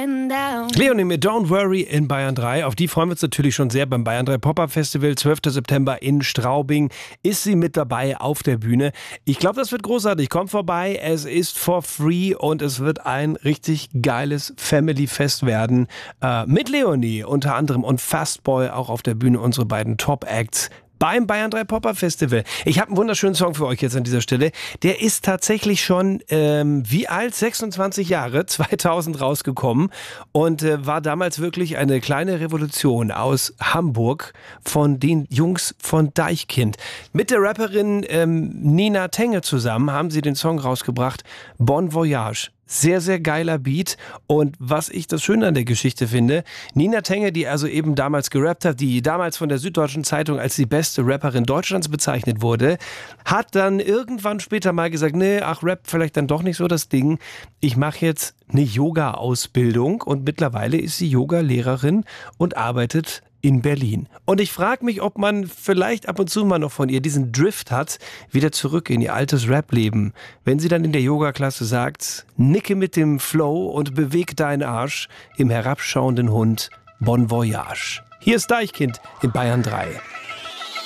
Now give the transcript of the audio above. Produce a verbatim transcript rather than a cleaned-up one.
getting down. Leonie mit Don't Worry in Bayern drei. Auf die freuen wir uns natürlich schon sehr beim Bayern drei Pop-Up Festival. zwölfter September in Straubing ist sie mit dabei auf der Bühne. Ich glaube, das wird großartig. Kommt vorbei, es ist for free und es wird ein richtig geiles Family-Fest werden. Äh, mit Leonie unter anderem und Fastboy auch auf der Bühne, unsere beiden Top-Acts beim Bayern drei Pop-Up Festival. Ich habe einen wunderschönen Song für euch jetzt an dieser Stelle. Der ist tatsächlich schon, ähm, wie alt? sechsundzwanzig Jahre, zweitausend rausgekommen und äh, war damals wirklich eine kleine Revolution aus Hamburg von den Jungs von Deichkind. Mit der Rapperin ähm, Nina Tenge zusammen haben sie den Song rausgebracht, Bon Voyage. Sehr, sehr geiler Beat. Und was ich das Schöne an der Geschichte finde, Nina Tenge, die also eben damals gerappt hat, die damals von der Süddeutschen Zeitung als die beste Rapperin Deutschlands bezeichnet wurde, hat dann irgendwann später mal gesagt, nee, ach, Rap vielleicht dann doch nicht so das Ding. Ich mache jetzt eine Yoga-Ausbildung und mittlerweile ist sie Yoga-Lehrerin und arbeitet in Berlin. Und ich frage mich, ob man vielleicht ab und zu mal noch von ihr diesen Drift hat, wieder zurück in ihr altes Rap-Leben. Wenn sie dann in der Yoga-Klasse sagt, nicke mit dem Flow und beweg deinen Arsch im herabschauenden Hund Bon Voyage. Hier ist Deichkind in Bayern drei.